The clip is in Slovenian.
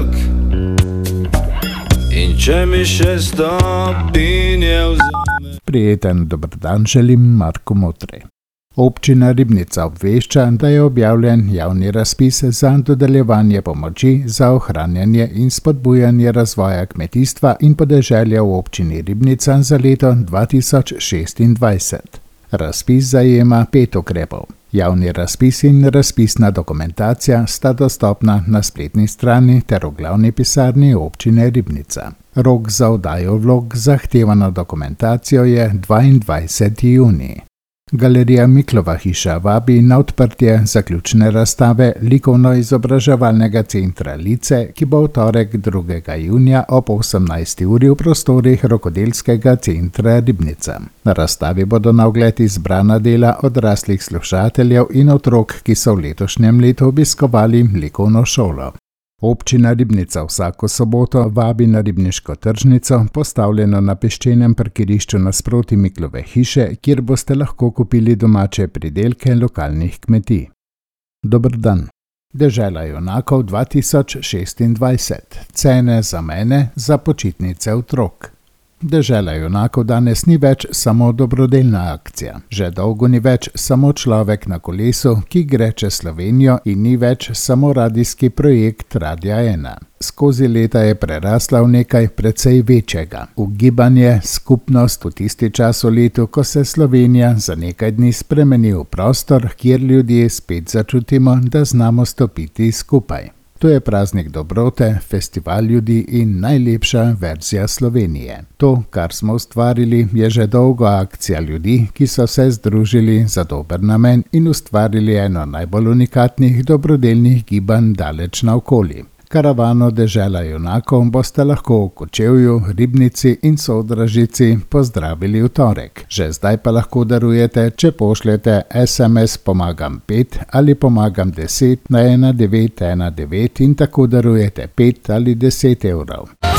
trg. In če mi še stopinje vzame. Prijeten dober dan želim, Marko Motre. Občina Ribnica obvešča, da je objavljen javni razpis za dodeljevanje pomoči za ohranjanje in spodbujanje razvoja kmetijstva in podeželja v občini Ribnica za leto 2026. Razpis zajema 5 ukrepov. Javni razpis in razpisna dokumentacija sta dostopna na spletni strani ter v glavni pisarni občine Ribnica. Rok za oddajo vlog z zahtevano dokumentacijo je 22. junij. Galerija Miklova hiša vabi na odprtje zaključne razstave Likovno-izobraževalnega centra Lice, ki bo v torek 2. junija ob 18. uri v prostorih Rokodelskega centra Ribnica. Na razstavi bodo na ogled izbrana dela odraslih slušateljev in otrok, ki so v letošnjem letu obiskovali likovno šolo. Občina Ribnica vsako soboto vabi na ribniško tržnico, postavljeno na peščenem parkirišču nasproti Miklove hiše, kjer boste lahko kupili domače pridelke lokalnih kmetij. Dober dan. Dežela junakov 2026. Cene za mene za počitnice otrok. Dežela junakov danes ni več samo dobrodelna akcija. Že dolgo ni več samo človek na kolesu, ki gre čez Slovenijo, in ni več samo radijski projekt Radia 1. Skozi leta je prerasla v nekaj precej večjega. V gibanje, skupnost v tisti čas v letu, ko se Slovenija za nekaj dni spremeni v prostor, kjer ljudje spet začutimo, da znamo stopiti skupaj. To je praznik dobrote, festival ljudi in najlepša verzija Slovenije. To, kar smo ustvarili, je že dolgo akcija ljudi, ki so se združili za dober namen in ustvarili eno najbolj unikatnih dobrodelnih gibanj daleč naokoli. Karavano Dežela junakov boste lahko v Kočevju, Ribnici in Sodražici pozdravili v torek. Že zdaj pa lahko darujete, če pošljete SMS Pomagam 5 ali Pomagam 10 na 1919 in tako darujete 5 ali 10 evrov.